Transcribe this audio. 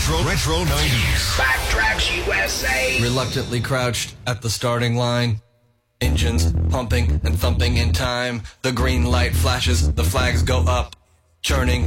Retro 90s. Backtracks USA. Reluctantly crouched at the starting line. Engines pumping and thumping in time. The green light flashes, the flags go up. Churning